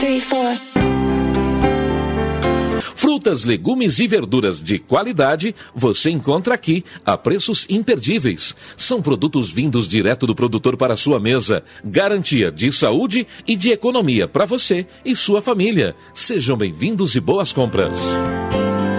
3, 4. Frutas, legumes e verduras de qualidade você encontra aqui a preços imperdíveis. São produtos vindos direto do produtor para a sua mesa. Garantia de saúde e de economia para você e sua família. Sejam bem-vindos e boas compras.